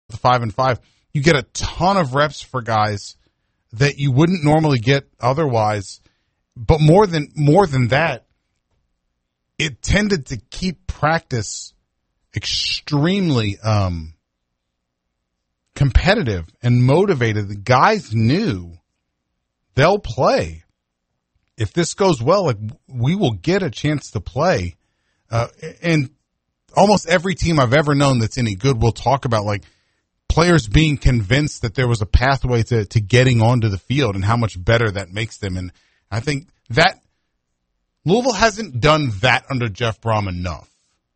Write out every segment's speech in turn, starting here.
the 5-5, you get a ton of reps for guys that you wouldn't normally get otherwise. But more than that, it tended to keep practice extremely competitive and motivated. The guys knew they'll play. If this goes well, like, we will get a chance to play. And almost every team I've ever known that's any good will talk about, like, players being convinced that there was a pathway to getting onto the field and how much better that makes them. And I think that Louisville hasn't done that under Jeff Brom enough.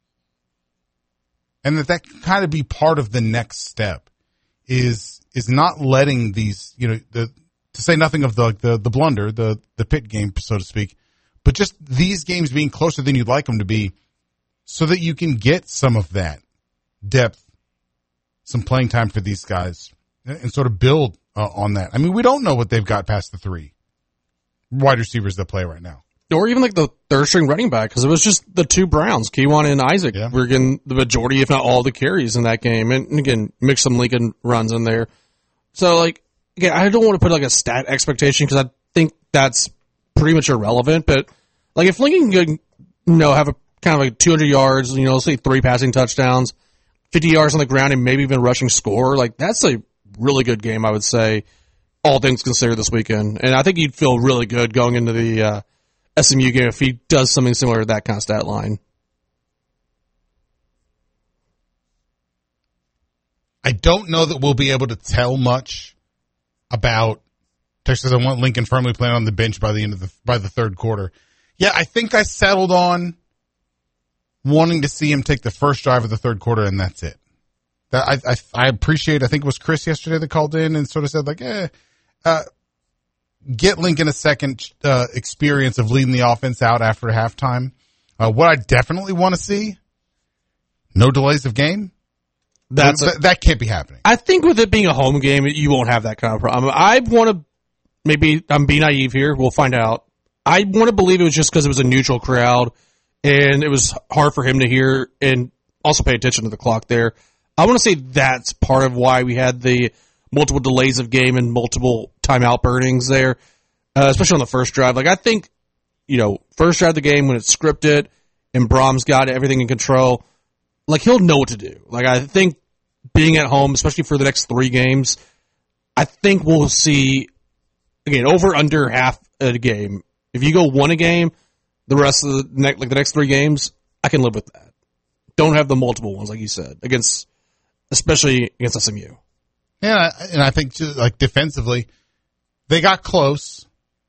And that can kind of be part of the next step is not letting these, to say nothing of the blunder, the Pitt game, so to speak, but just these games being closer than you'd like them to be so that you can get some of that depth, some playing time for these guys, and sort of build on that. I mean, we don't know what they've got past the 3 wide receivers that play right now. Or even like the third string running back, because it was just the 2 Browns, Keywan and Isaac, were getting the majority, if not all, the carries in that game. And again, mix some Lincoln runs in there. So, like, again, I don't want to put like a stat expectation because I think that's pretty much irrelevant. But like, if Lincoln can, have a kind of like 200 yards, let's say 3 passing touchdowns, 50 yards on the ground, and maybe even rushing score, like, that's a really good game, I would say, all things considered this weekend. And I think you'd feel really good going into the SMU game if he does something similar to that kind of stat line. I don't know that we'll be able to tell much about Texas. I want Lincoln firmly playing on the bench by the end of by the third quarter. Yeah, I think I settled on wanting to see him take the first drive of the third quarter, and that's it. That I appreciate. I think it was Chris yesterday that called in and sort of said, like, get Lincoln a second experience of leading the offense out after halftime. What I definitely want to see, no delays of game. That can't be happening. I think with it being a home game, you won't have that kind of problem. I want to, maybe I'm being naive here. We'll find out. I want to believe it was just because it was a neutral crowd and it was hard for him to hear and also pay attention to the clock there. I want to say that's part of why we had the multiple delays of game and multiple timeout burnings there, especially on the first drive. Like, I think, first drive of the game when it's scripted and Brom's got everything in control, like, he'll know what to do. Like, I think being at home, especially for the next 3 games, I think we'll see, again, over under half a game. If you go 1 a game, the rest of the next 3 games, I can live with that. Don't have the multiple ones, like you said, especially against SMU. Yeah, and I think, like, defensively, they got close,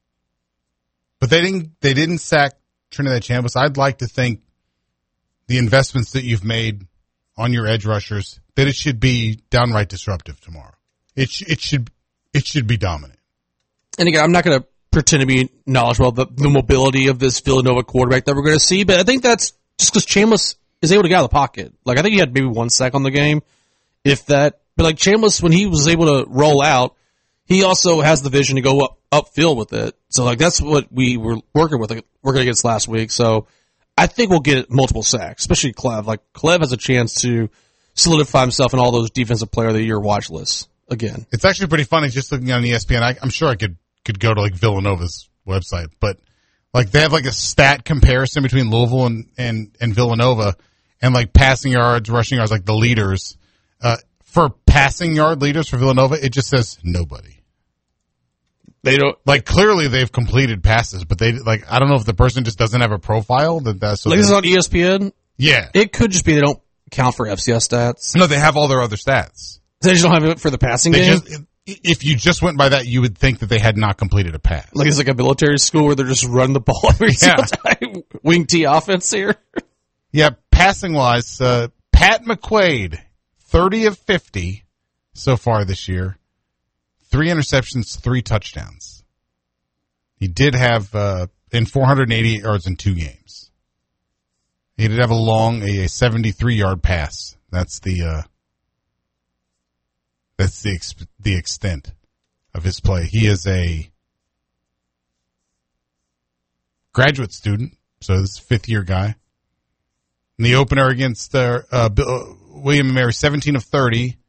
but they didn't sack Trinidad Chambliss. I'd like to think the investments that you've made on your edge rushers, that it should be downright disruptive tomorrow. It should be dominant. And again, I'm not going to pretend to be knowledgeable about the mobility of this Villanova quarterback that we're going to see, but I think that's just because Chambliss is able to get out of the pocket. Like, I think he had maybe 1 sack on the game, if that. But like Chambliss, when he was able to roll out, he also has the vision to go upfield with it. So like, that's what we were working against last week. So I think we'll get multiple sacks, especially Clev. Like, Clev has a chance to solidify himself in all those defensive player of the year watch lists again. It's actually pretty funny just looking on ESPN. I'm sure I could go to like Villanova's website, but like they have like a stat comparison between Louisville and Villanova, and like passing yards, rushing yards, like the leaders. For passing yard leaders for Villanova, it just says nobody. They don't, like, clearly they've completed passes, but they, like, I don't know if the person just doesn't have a profile. That's like, this is on ESPN? Yeah. It could just be they don't count for FCS stats. No, they have all their other stats. They just don't have it for the passing game? If you just went by that, you would think that they had not completed a pass. Like, it's like a military school where they're just running the ball every single time. Wing T offense here. Yeah, passing-wise, Pat McQuaid, 30 of 50 so far this year. 3 interceptions, 3 touchdowns. He did have, in 488 yards in 2 games. He did have a 73-yard pass. That's the extent of his play. He is a graduate student, so this is a 5th-year guy. In the opener against William & Mary, 17 of 30,